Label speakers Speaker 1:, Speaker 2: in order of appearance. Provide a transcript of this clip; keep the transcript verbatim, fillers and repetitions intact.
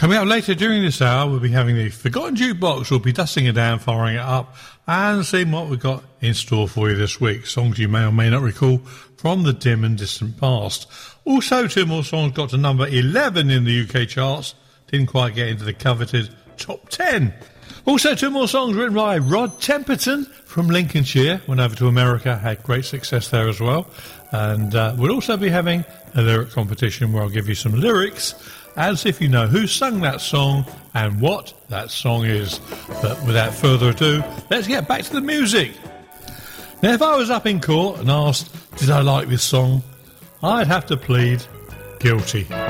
Speaker 1: Coming up later during this hour, we'll be having the Forgotten Jukebox. We'll be dusting it down, firing it up, and seeing what we've got in store for you this week. Songs you may or may not recall from the dim and distant past. Also, two more songs got to number eleven in the U K charts. Didn't quite get into the coveted top ten. Also, two more songs written by Rod Temperton from Lincolnshire. Went over to America, had great success there as well. And uh, we'll also be having a lyric competition where I'll give you some lyrics as if you know who sung that song and what that song is. But without further ado, let's get back to the music. Now, if I was up in court and asked, did I like this song, I'd have to plead guilty.